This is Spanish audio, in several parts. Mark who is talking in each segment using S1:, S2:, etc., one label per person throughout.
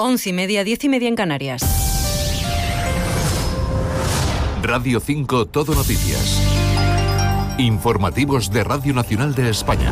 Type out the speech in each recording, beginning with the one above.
S1: 11:30, 10:30 en Canarias.
S2: Radio 5 Todo Noticias. Informativos de Radio Nacional de España.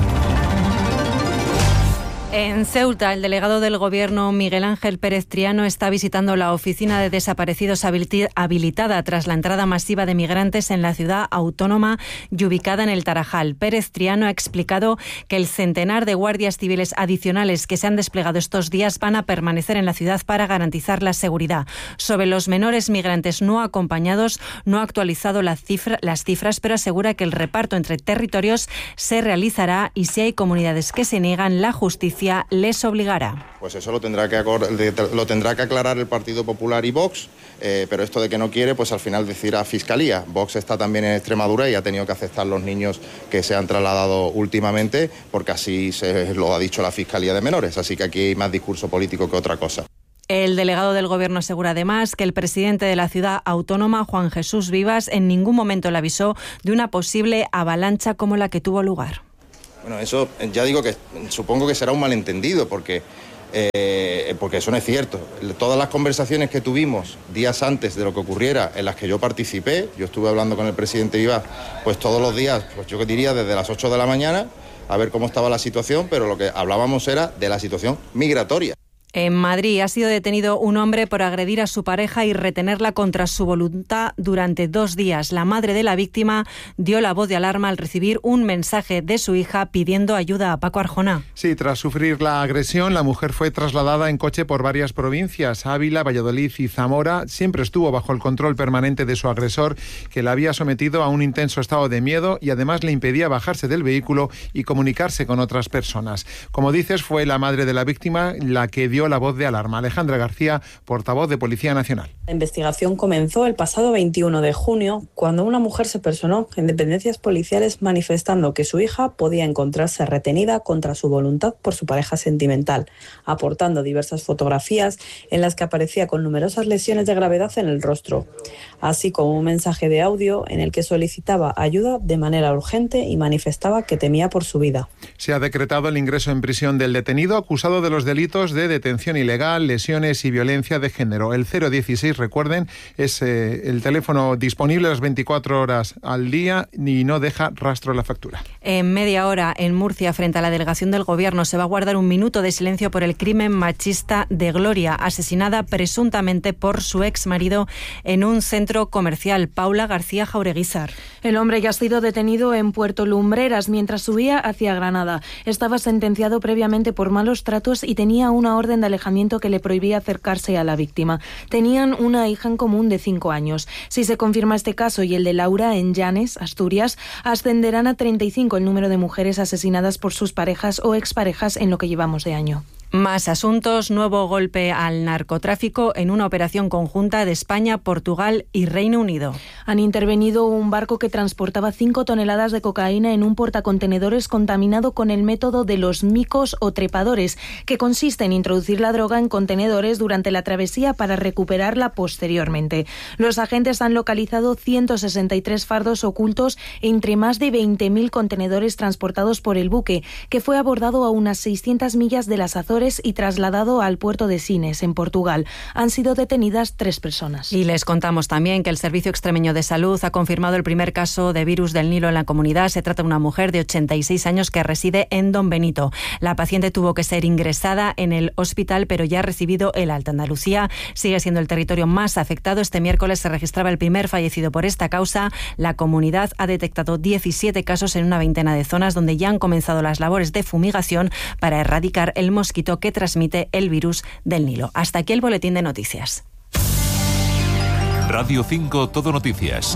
S1: En Ceuta, el delegado del Gobierno, Miguel Ángel Pérez Triano, está visitando la oficina de desaparecidos habilitada tras la entrada masiva de migrantes en la ciudad autónoma y ubicada en el Tarajal. Pérez Triano ha explicado que el centenar de guardias civiles adicionales que se han desplegado estos días van a permanecer en la ciudad para garantizar la seguridad. Sobre los menores migrantes no acompañados, no ha actualizado las cifras, pero asegura que el reparto entre territorios se realizará y si hay comunidades que se niegan, la justicia les obligará.
S3: Pues eso lo tendrá que aclarar el Partido Popular y Vox, pero esto de que no quiere, pues al final decidirá Fiscalía. Vox está también en Extremadura y ha tenido que aceptar los niños que se han trasladado últimamente, porque así se lo ha dicho la Fiscalía de Menores, así que aquí hay más discurso político que otra cosa.
S1: El delegado del Gobierno asegura además que el presidente de la ciudad autónoma, Juan Jesús Vivas, en ningún momento le avisó de una posible avalancha como la que tuvo lugar.
S3: Bueno, eso ya digo que supongo que será un malentendido, porque eso no es cierto. Todas las conversaciones que tuvimos días antes de lo que ocurriera, en las que yo participé, yo estuve hablando con el presidente Vivas, pues todos los días, pues yo diría desde las 8 de la mañana, a ver cómo estaba la situación, pero lo que hablábamos era de la situación migratoria.
S1: En Madrid ha sido detenido un hombre por agredir a su pareja y retenerla contra su voluntad durante 2 días. La madre de la víctima dio la voz de alarma al recibir un mensaje de su hija pidiendo ayuda a Paco Arjona.
S4: Sí, tras sufrir la agresión, la mujer fue trasladada en coche por varias provincias, Ávila, Valladolid y Zamora. Siempre estuvo bajo el control permanente de su agresor, que la había sometido a un intenso estado de miedo y además le impedía bajarse del vehículo y comunicarse con otras personas. Como dices, fue la madre de la víctima la que dio la voz de alarma. Alejandra García, portavoz de Policía Nacional.
S5: La investigación comenzó el pasado 21 de junio, cuando una mujer se personó en dependencias policiales manifestando que su hija podía encontrarse retenida contra su voluntad por su pareja sentimental, aportando diversas fotografías en las que aparecía con numerosas lesiones de gravedad en el rostro, así como un mensaje de audio en el que solicitaba ayuda de manera urgente y manifestaba que temía por su vida.
S4: Se ha decretado el ingreso en prisión del detenido acusado de los delitos de detención ilegal, lesiones y violencia de género. El 016, recuerden, es el teléfono disponible las 24 horas al día y no deja rastro en la factura.
S1: En media hora, en Murcia, frente a la delegación del Gobierno, se va a guardar un minuto de silencio por el crimen machista de Gloria, asesinada presuntamente por su exmarido en un centro comercial. Paula García Jaureguizar.
S6: El hombre ya ha sido detenido en Puerto Lumbreras mientras subía hacia Granada. Estaba sentenciado previamente por malos tratos y tenía una orden de alejamiento que le prohibía acercarse a la víctima. Tenían una hija en común de 5 años. Si se confirma este caso y el de Laura en Llanes, Asturias, ascenderán a 35 el número de mujeres asesinadas por sus parejas o exparejas en lo que llevamos de año.
S1: Más asuntos. Nuevo golpe al narcotráfico en una operación conjunta de España, Portugal y Reino Unido.
S6: Han intervenido un barco que transportaba 5 toneladas de cocaína en un portacontenedores contaminado con el método de los micos o trepadores, que consiste en introducir la droga en contenedores durante la travesía para recuperarla posteriormente. Los agentes han localizado 163 fardos ocultos entre más de 20.000 contenedores transportados por el buque, que fue abordado a unas 600 millas de las Azores y trasladado al puerto de Sines, en Portugal. Han sido detenidas 3 personas.
S1: Y les contamos también que el Servicio Extremeño de Salud ha confirmado el primer caso de virus del Nilo en la comunidad. Se trata de una mujer de 86 años que reside en Don Benito. La paciente tuvo que ser ingresada en el hospital, pero ya ha recibido el alta. Andalucía sigue siendo el territorio más afectado. Este miércoles se registraba el primer fallecido por esta causa. La comunidad ha detectado 17 casos en una veintena de zonas donde ya han comenzado las labores de fumigación para erradicar el mosquito que transmite el virus del Nilo. Hasta aquí el boletín de noticias.
S2: Radio 5 Todo Noticias.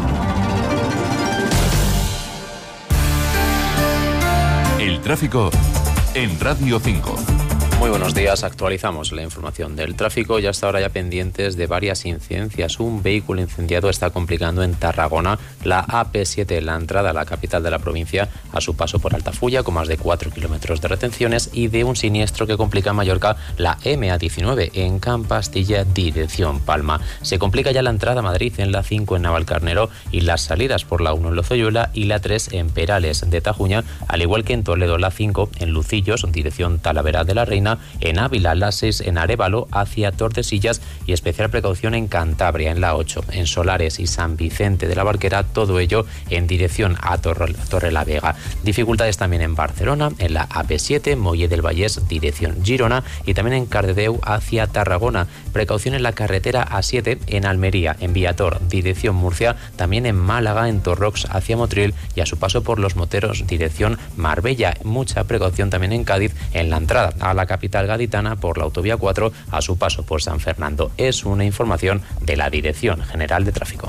S2: El tráfico en Radio 5.
S7: Muy buenos días, actualizamos la información del tráfico y hasta ahora ya pendientes de varias incidencias. Un vehículo incendiado está complicando en Tarragona la AP7, la entrada a la capital de la provincia, a su paso por Altafulla, con más de 4 kilómetros de retenciones, y de un siniestro que complica en Mallorca la MA19 en Campastilla, dirección Palma. Se complica ya la entrada a Madrid en la 5 en Navalcarnero y las salidas por la 1 en Lozoyuela y la 3 en Perales de Tajuña, al igual que en Toledo la 5 en Lucillos, dirección Talavera de la Reina, Cristina en Ávila, la 6 en Arévalo hacia Tordesillas y especial precaución en Cantabria, en la 8, en Solares y San Vicente de la Barquera, todo ello en dirección a Torrelavega. Dificultades también en Barcelona, en la AP7, Molle del Vallès, dirección Girona, y también en Cardedeu hacia Tarragona. Precaución en la carretera A7 en Almería, en Viator, dirección Murcia, también en Málaga, en Torrox hacia Motril y a su paso por Los Moteros, dirección Marbella. Mucha precaución también en Cádiz, en la entrada a la capital gaditana por la autovía 4 a su paso por San Fernando. Es una información de la Dirección General de Tráfico.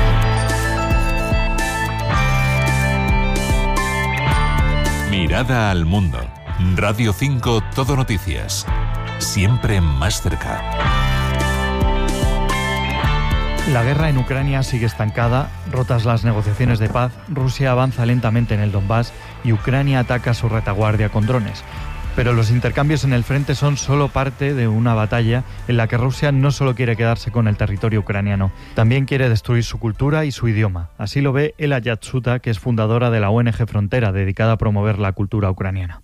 S2: Mirada al mundo. Radio 5 Todo Noticias. Siempre más cerca.
S8: La guerra en Ucrania sigue estancada, rotas las negociaciones de paz, Rusia avanza lentamente en el Donbass y Ucrania ataca su retaguardia con drones. Pero los intercambios en el frente son solo parte de una batalla en la que Rusia no solo quiere quedarse con el territorio ucraniano, también quiere destruir su cultura y su idioma. Así lo ve Ela Yatsuta, que es fundadora de la ONG Frontera, dedicada a promover la cultura ucraniana.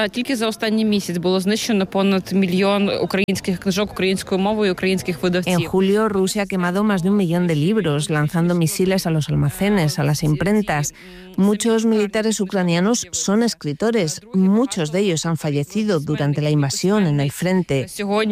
S9: En julio, Rusia ha quemado más de 1 millón de libros, lanzando misiles a los almacenes, a las imprentas. Muchos militares ucranianos son escritores, muchos de ellos han fallecido durante la invasión en el frente.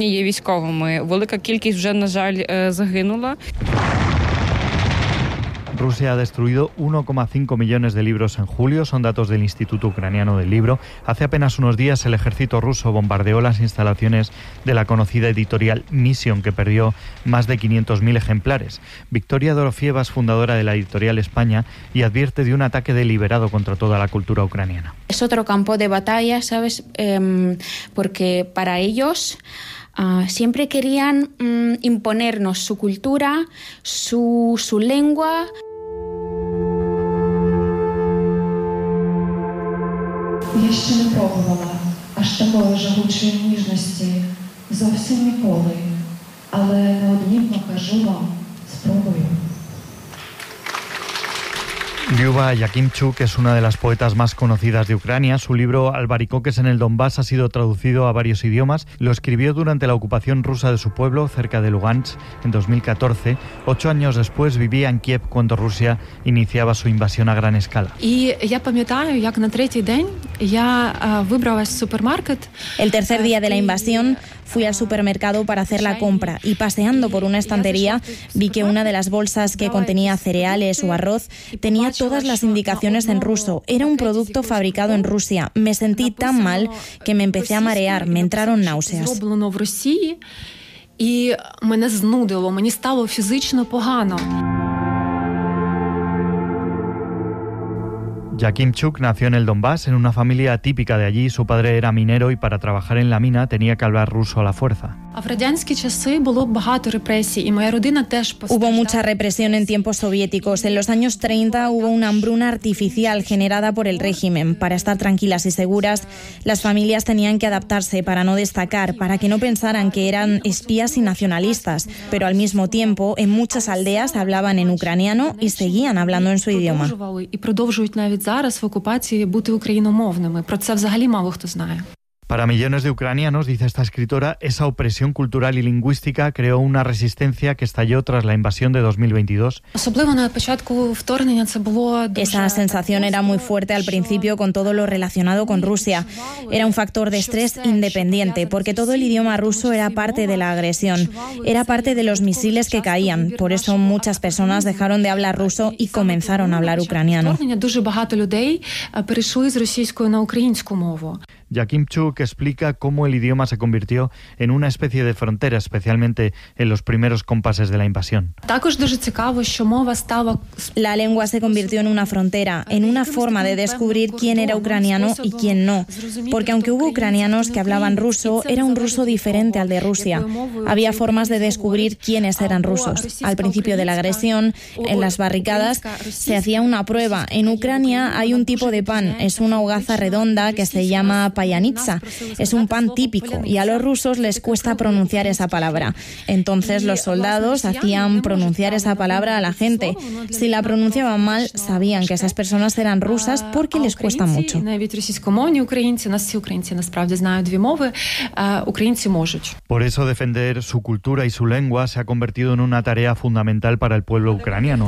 S8: Rusia ha destruido 1,5 millones de libros en julio, son datos del Instituto Ucraniano del Libro. Hace apenas unos días el ejército ruso bombardeó las instalaciones de la conocida editorial Mission, que perdió más de 500.000 ejemplares. Victoria Dorofieva es fundadora de la editorial España y advierte de un ataque deliberado contra toda la cultura ucraniana.
S10: Es otro campo de batalla, ¿sabes? Porque para ellos siempre querían imponernos su cultura, su lengua.
S11: Я ще не пробувала аж такої жагучої ніжності зовсім ніколи, але неодмінно кажу вам, спробую.
S8: Lyuba Yakimchuk es una de las poetas más conocidas de Ucrania. Su libro Albaricoques en el Donbass ha sido traducido a varios idiomas. Lo escribió durante la ocupación rusa de su pueblo, cerca de Lugansk, en 2014. 8 años después vivía en Kiev cuando Rusia iniciaba su invasión a gran escala.
S6: El tercer día de la invasión fui al supermercado para hacer la compra y paseando por una estantería vi que una de las bolsas que contenía cereales o arroz tenía todas las indicaciones en ruso. Era un producto fabricado en Rusia. Me sentí tan mal que me empecé a marear, me entraron náuseas.
S11: І мене знудило, мені стало фізично погано.
S8: Yakimchuk nació en el Donbass, en una familia típica de allí. Su padre era minero y para trabajar en la mina tenía que hablar ruso a la fuerza.
S6: Hubo mucha represión en tiempos soviéticos. En los años 30 hubo una hambruna artificial generada por el régimen. Para estar tranquilas y seguras, las familias tenían que adaptarse para no destacar, para que no pensaran que eran espías y nacionalistas. Pero al mismo tiempo, en muchas aldeas hablaban en ucraniano y seguían hablando en su idioma.
S11: Зараз в окупації бути україномовними. Про це взагалі мало хто знає.
S8: Para millones de ucranianos, dice esta escritora, esa opresión cultural y lingüística creó una resistencia que estalló tras la invasión de 2022.
S6: Esa sensación era muy fuerte al principio con todo lo relacionado con Rusia. Era un factor de estrés independiente, porque todo el idioma ruso era parte de la agresión, era parte de los misiles que caían. Por eso muchas personas dejaron de hablar ruso y comenzaron a hablar ucraniano.
S8: Yakimchuk explica cómo el idioma se convirtió en una especie de frontera, especialmente en los primeros compases de la invasión.
S6: La lengua se convirtió en una frontera, en una forma de descubrir quién era ucraniano y quién no. Porque aunque hubo ucranianos que hablaban ruso, era un ruso diferente al de Rusia. Había formas de descubrir quiénes eran rusos. Al principio de la agresión, en las barricadas, se hacía una prueba. En Ucrania hay un tipo de pan, es una hogaza redonda que se llama
S12: payanitsa. Es un pan típico y a los rusos les cuesta pronunciar esa palabra. Entonces los soldados hacían pronunciar esa palabra a la gente. Si la pronunciaban mal, sabían que esas personas eran rusas porque les cuesta mucho.
S8: Por eso defender su cultura y su lengua se ha convertido en una tarea fundamental para el pueblo ucraniano.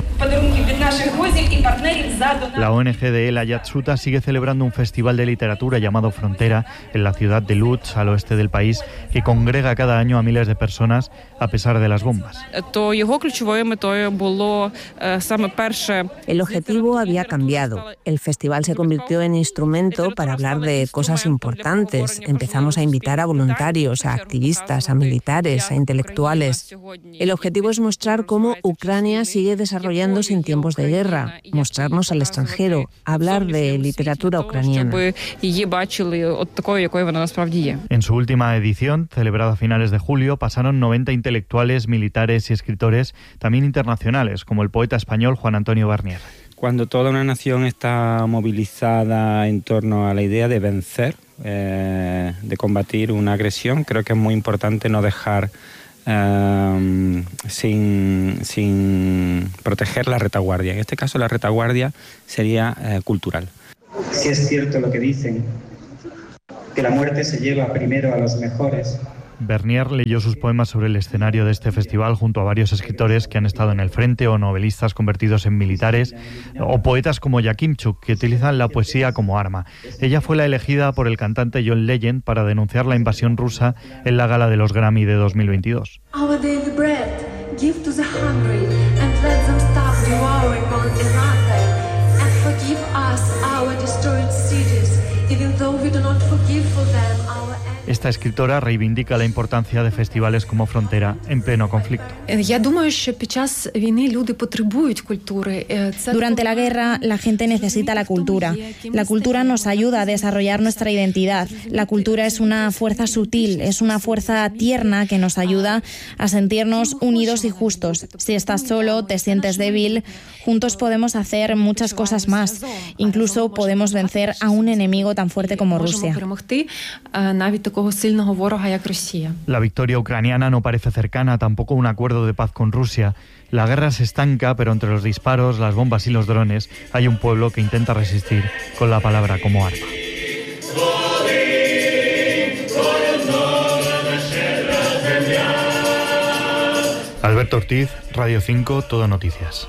S8: La ONG de Ela Yatsuta sigue celebrando un festival de literatura llamado Frontera en la ciudad de Lutsk, al oeste del país, que congrega cada año a miles de personas a pesar de las bombas.
S9: El objetivo había cambiado. El festival se convirtió en instrumento para hablar de cosas importantes. Empezamos a invitar a voluntarios, a activistas, a militares, a intelectuales. El objetivo es mostrar cómo Ucrania sigue desarrollándose en tiempos de guerra, mostrarnos al extranjero, hablar de literatura ucraniana.
S8: En su última edición, celebrada a finales de julio, pasaron 90 intelectuales, militares y escritores, también internacionales, como el poeta español Juan Antonio Barnier.
S13: Cuando toda una nación está movilizada en torno a la idea de vencer, de combatir una agresión, creo que es muy importante no dejar sin proteger la retaguardia. En este caso la retaguardia sería cultural.
S14: Si es cierto lo que dicen, que la muerte se lleva primero a los mejores.
S8: Bernier leyó sus poemas sobre el escenario de este festival junto a varios escritores que han estado en el frente o novelistas convertidos en militares o poetas como Yakimchuk, que utilizan la poesía como arma. Ella fue la elegida por el cantante John Legend para denunciar la invasión rusa en la gala de los Grammy de 2022.
S11: Our daily bread, give to the hungry and let them stop devouring one another and forgive us our destroyed cities, even though we do not forgive for them our.
S8: Esta escritora reivindica la importancia de festivales como Frontera en pleno conflicto.
S12: Durante la guerra, la gente necesita la cultura. La cultura nos ayuda a desarrollar nuestra identidad. La cultura es una fuerza sutil, es una fuerza tierna que nos ayuda a sentirnos unidos y justos. Si estás solo, te sientes débil, juntos podemos hacer muchas cosas más. Incluso podemos vencer a un enemigo tan fuerte como Rusia.
S8: La victoria ucraniana no parece cercana, tampoco un acuerdo de paz con Rusia. La guerra se estanca, pero entre los disparos, las bombas y los drones hay un pueblo que intenta resistir con la palabra como arma. Alberto Ortiz, Radio 5, Todo Noticias.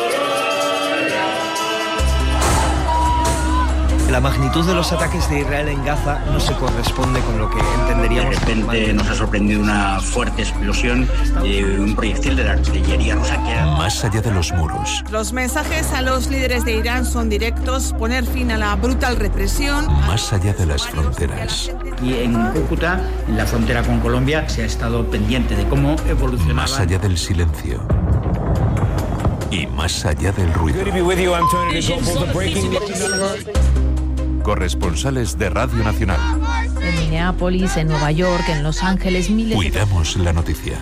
S15: La magnitud de los ataques de Israel en Gaza no se corresponde con lo que entenderíamos.
S16: De repente nos ha sorprendido una fuerte explosión de un proyectil de la artillería rusa que era...
S2: Más allá de los muros.
S17: Los mensajes a los líderes de Irán son directos: poner fin a la brutal represión.
S2: Más allá de las fronteras.
S16: Y en Cúcuta, en la frontera con Colombia, se ha estado pendiente de cómo evolucionaba.
S2: Más allá del silencio. Y más allá del ruido. Corresponsales de Radio Nacional.
S18: En Minneapolis, en Nueva York, en Los Ángeles, miles.
S2: Cuidamos la noticia.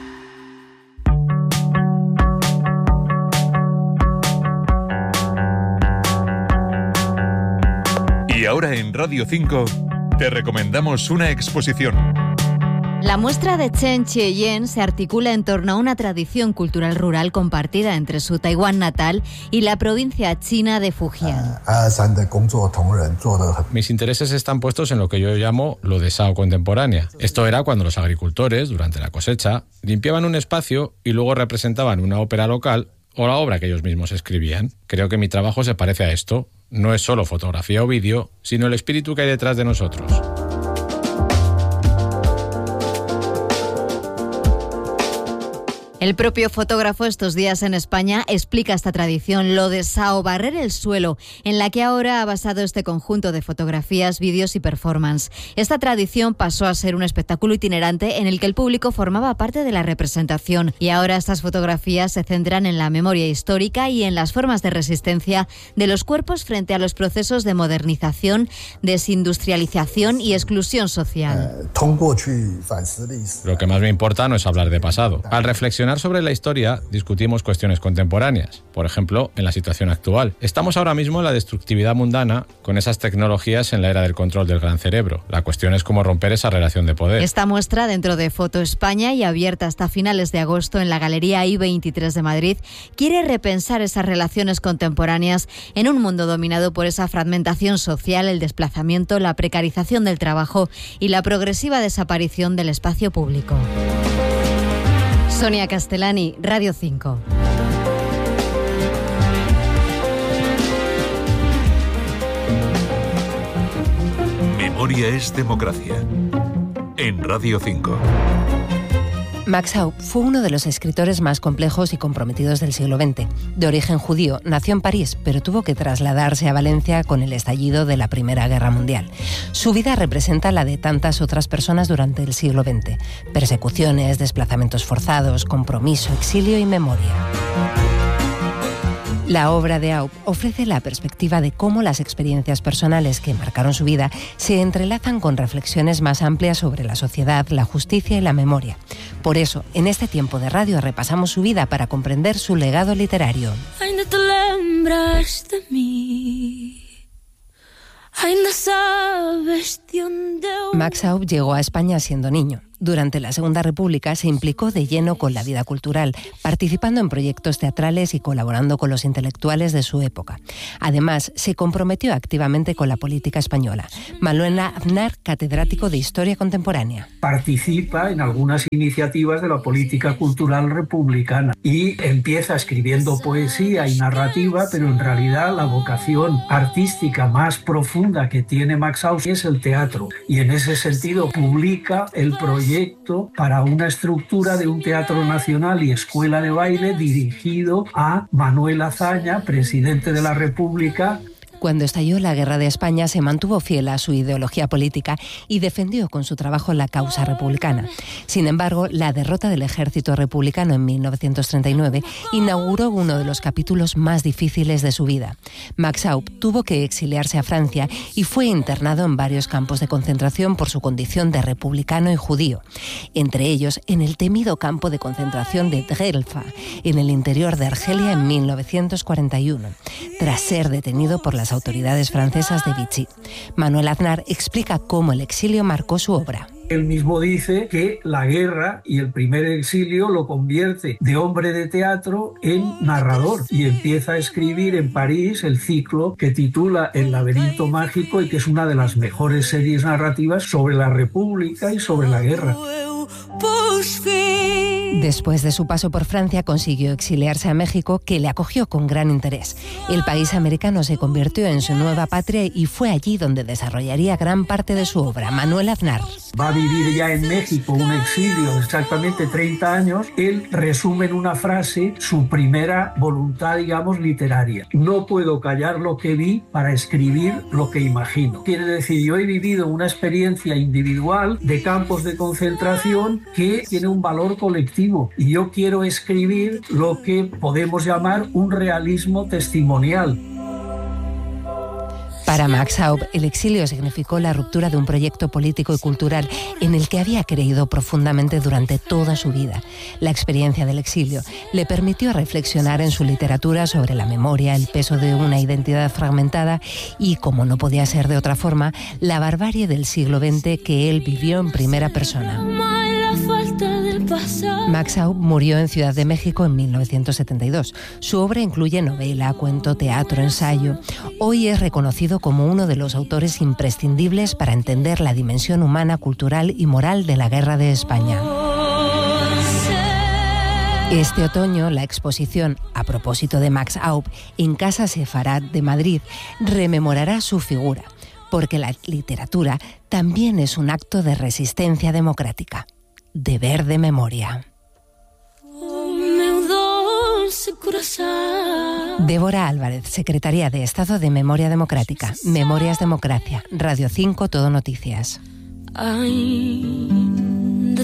S2: Y ahora en Radio 5 te recomendamos una exposición.
S19: La muestra de Chen Chieyen se articula en torno a una tradición cultural rural compartida entre su Taiwán natal y la provincia china de Fujian.
S20: Mis intereses están puestos en lo que yo llamo lo de Sao contemporánea. Esto era cuando los agricultores, durante la cosecha, limpiaban un espacio y luego representaban una ópera local o la obra que ellos mismos escribían. Creo que mi trabajo se parece a esto. No es solo fotografía o vídeo, sino el espíritu que hay detrás de nosotros.
S19: El propio fotógrafo estos días en España explica esta tradición, lo de Sao, barrer el suelo, en la que ahora ha basado este conjunto de fotografías, vídeos y performance. Esta tradición pasó a ser un espectáculo itinerante en el que el público formaba parte de la representación y ahora estas fotografías se centran en la memoria histórica y en las formas de resistencia de los cuerpos frente a los procesos de modernización, desindustrialización y exclusión social.
S20: Lo que más me importa no es hablar de pasado. Al reflexionar reflexionar sobre la historia, discutimos cuestiones contemporáneas. Por ejemplo, en la situación actual. Estamos ahora mismo en la destructividad mundana con esas tecnologías en la era del control del gran cerebro. La cuestión es cómo romper esa relación de poder.
S19: Esta muestra, dentro de Foto España y abierta hasta finales de agosto en la Galería I23 de Madrid, quiere repensar esas relaciones contemporáneas en un mundo dominado por esa fragmentación social, el desplazamiento, la precarización del trabajo y la progresiva desaparición del espacio público. Sonia Castellani, Radio 5.
S2: Memoria es democracia. En Radio 5.
S21: Max Aub fue uno de los escritores más complejos y comprometidos del siglo XX. De origen judío, nació en París, pero tuvo que trasladarse a Valencia con el estallido de la Primera Guerra Mundial. Su vida representa la de tantas otras personas durante el siglo XX. Persecuciones, desplazamientos forzados, compromiso, exilio y memoria. La obra de Aub ofrece la perspectiva de cómo las experiencias personales que marcaron su vida se entrelazan con reflexiones más amplias sobre la sociedad, la justicia y la memoria. Por eso, en este tiempo de radio repasamos su vida para comprender su legado literario.
S22: Ainda te lembras de mí. Ainda sabes de onde eu...
S21: Max Aub llegó a España siendo niño. Durante la Segunda República se implicó de lleno con la vida cultural, participando en proyectos teatrales y colaborando con los intelectuales de su época. Además, se comprometió activamente con la política española. Manuel Aznar, catedrático de Historia Contemporánea.
S23: Participa en algunas iniciativas de la política cultural republicana y empieza escribiendo poesía y narrativa, pero en realidad la vocación artística más profunda que tiene Max Aub es el teatro. Y en ese sentido publica el proyecto para una estructura de un teatro nacional y escuela de baile dirigido a Manuel Azaña, presidente de la República.
S21: Cuando estalló la Guerra de España, se mantuvo fiel a su ideología política y defendió con su trabajo la causa republicana. Sin embargo, la derrota del ejército republicano en 1939 inauguró uno de los capítulos más difíciles de su vida. Max Aub tuvo que exiliarse a Francia y fue internado en varios campos de concentración por su condición de republicano y judío. Entre ellos, en el temido campo de concentración de Drelfa, en el interior de Argelia en 1941, tras ser detenido por las autoridades francesas de Vichy. Manuel Aznar explica cómo el exilio marcó su obra.
S23: Él mismo dice que la guerra y el primer exilio lo convierte de hombre de teatro en narrador y empieza a escribir en París el ciclo que titula El laberinto mágico y que es una de las mejores series narrativas sobre la República y sobre la guerra.
S21: Después de su paso por Francia, consiguió exiliarse a México, que le acogió con gran interés. El país americano se convirtió en su nueva patria y fue allí donde desarrollaría gran parte de su obra. Manuel Aznar.
S23: Va a vivir ya en México un exilio de exactamente 30 años. Él resume en una frase su primera voluntad, digamos, literaria. No puedo callar lo que vi para escribir lo que imagino. Quiere decir, yo he vivido una experiencia individual de campos de concentración que tiene un valor colectivo y yo quiero escribir lo que podemos llamar un realismo testimonial.
S21: Para Max Aub, el exilio significó la ruptura de un proyecto político y cultural en el que había creído profundamente durante toda su vida. La experiencia del exilio le permitió reflexionar en su literatura sobre la memoria, el peso de una identidad fragmentada y, como no podía ser de otra forma, la barbarie del siglo XX que él vivió en primera persona. Max Aub murió en Ciudad de México en 1972. Su obra incluye novela, cuento, teatro, ensayo. Hoy es reconocido como uno de los autores imprescindibles para entender la dimensión humana, cultural y moral de la Guerra de España. Este otoño, la exposición A propósito de Max Aub en Casa Sefarad de Madrid rememorará su figura, porque la literatura también es un acto de resistencia democrática. Deber de memoria. Débora Álvarez, Secretaría de Estado de Memoria Democrática. Memorias Democracia. Radio 5, Todo Noticias.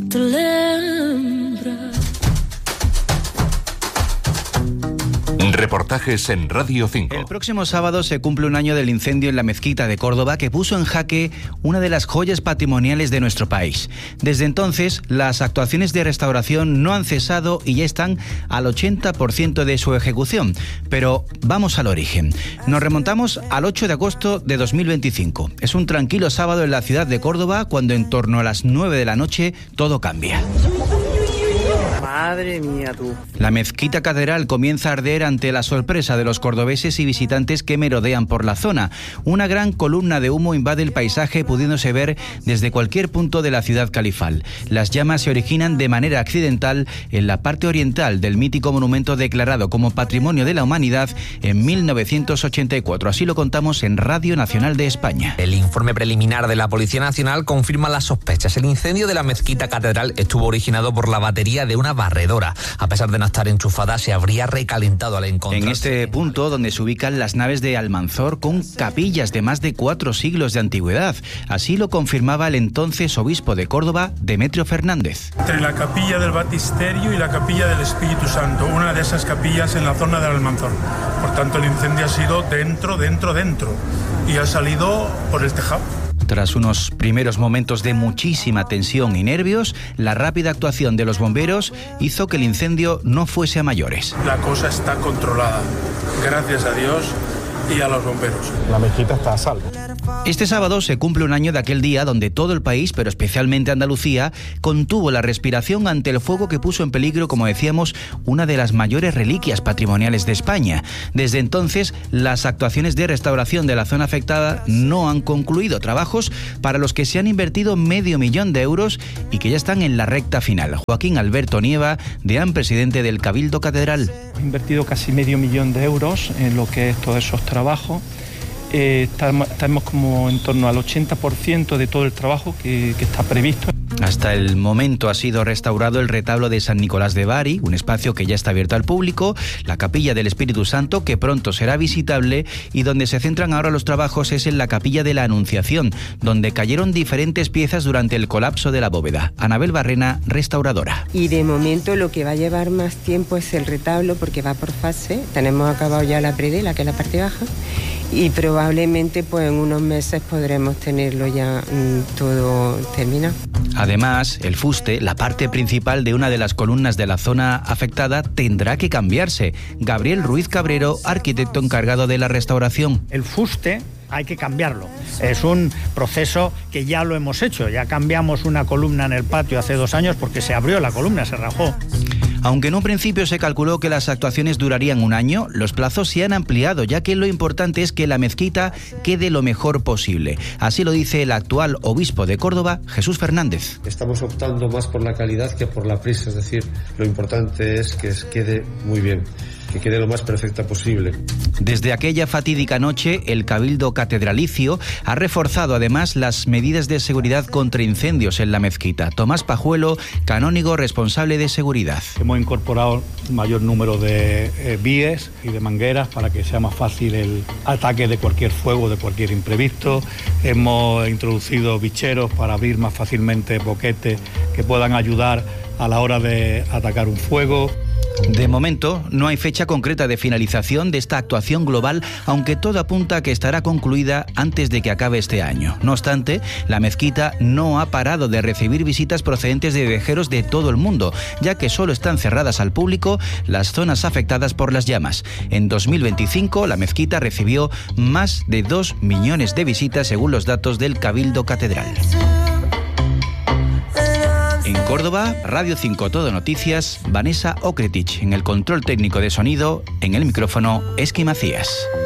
S2: Reportaje reportajes en Radio 5.
S3: El próximo sábado se cumple un año del incendio en la mezquita de Córdoba que puso en jaque una de las joyas patrimoniales de nuestro país. Desde entonces, las actuaciones de restauración no han cesado y ya están al 80% de su ejecución. Pero vamos al origen. Nos remontamos al 8 de agosto de 2025. Es un tranquilo sábado en la ciudad de Córdoba cuando en torno a las 9 de la noche todo cambia.
S4: Madre mía, tú.
S3: La mezquita catedral comienza a arder ante la sorpresa de los cordobeses y visitantes que merodean por la zona. Una gran columna de humo invade el paisaje, pudiéndose ver desde cualquier punto de la ciudad califal. Las llamas se originan de manera accidental en la parte oriental del mítico monumento declarado como Patrimonio de la Humanidad en 1984. Así lo contamos en Radio Nacional de España.
S5: El informe preliminar de la Policía Nacional confirma las sospechas. El incendio de la mezquita catedral estuvo originado por la batería de una barredora. A pesar de no estar enchufada, se habría recalentado al encontrarse.
S3: En este punto, donde se ubican las naves de Almanzor con capillas de más de 4 siglos de antigüedad. Así lo confirmaba el entonces obispo de Córdoba, Demetrio Fernández.
S24: Entre la capilla del Baptisterio y la capilla del Espíritu Santo, una de esas capillas en la zona del Almanzor. Por tanto, el incendio ha sido dentro y ha salido por el tejado.
S3: Tras unos primeros momentos de muchísima tensión y nervios, la rápida actuación de los bomberos hizo que el incendio no fuese a mayores.
S24: La cosa está controlada, gracias a Dios y a los bomberos.
S25: La mezquita está a salvo.
S3: Este sábado se cumple un año de aquel día donde todo el país, pero especialmente Andalucía, contuvo la respiración ante el fuego que puso en peligro, como decíamos, una de las mayores reliquias patrimoniales de España. Desde entonces, las actuaciones de restauración de la zona afectada no han concluido. Trabajos para los que se han invertido $500.000 de euros y que ya están en la recta final. Joaquín Alberto Nieva, deán presidente del Cabildo Catedral.
S26: Hemos invertido casi $500.000 de euros en lo que es todos esos trabajos. Estamos como en torno al 80% de todo el trabajo que está previsto.
S3: Hasta el momento ha sido restaurado el retablo de San Nicolás de Bari, un espacio que ya está abierto al público, la capilla del Espíritu Santo, que pronto será visitable, y donde se centran ahora los trabajos es en la capilla de la Anunciación, donde cayeron diferentes piezas durante el colapso de la bóveda. Anabel Barrena, restauradora.
S27: Y de momento lo que va a llevar más tiempo es el retablo, porque va por fase. Tenemos acabado ya la predela, que es la parte baja, y probablemente pues en unos meses podremos tenerlo ya todo terminado.
S3: Además, el fuste, la parte principal de una de las columnas de la zona afectada, tendrá que cambiarse. Gabriel Ruiz Cabrero, arquitecto encargado de la restauración.
S28: El fuste hay que cambiarlo. Es un proceso que ya lo hemos hecho. Ya cambiamos una columna en el patio hace 2 años porque se abrió la columna, se rajó.
S3: Aunque en un principio se calculó que las actuaciones durarían 1 año, los plazos se han ampliado, ya que lo importante es que la mezquita quede lo mejor posible. Así lo dice el actual obispo de Córdoba, Jesús Fernández.
S29: Estamos optando más por la calidad que por la prisa, es decir, lo importante es que quede muy bien, que quede lo más perfecta posible.
S3: Desde aquella fatídica noche, el Cabildo Catedralicio ha reforzado además las medidas de seguridad contra incendios en la mezquita. Tomás Pajuelo, canónigo responsable de seguridad.
S28: Hemos incorporado un mayor número de víes y de mangueras para que sea más fácil el ataque de cualquier fuego, de cualquier imprevisto. Hemos introducido bicheros para abrir más fácilmente boquetes que puedan ayudar a la hora de atacar un fuego.
S3: De momento, no hay fecha concreta de finalización de esta actuación global, aunque todo apunta a que estará concluida antes de que acabe este año. No obstante, la mezquita no ha parado de recibir visitas procedentes de viajeros de todo el mundo, ya que solo están cerradas al público las zonas afectadas por las llamas. En 2025, la mezquita recibió más de 2 millones de visitas, según los datos del Cabildo Catedral. En Córdoba, Radio 5 Todo Noticias, Vanessa Okretich en el control técnico de sonido, en el micrófono Esqui Macías.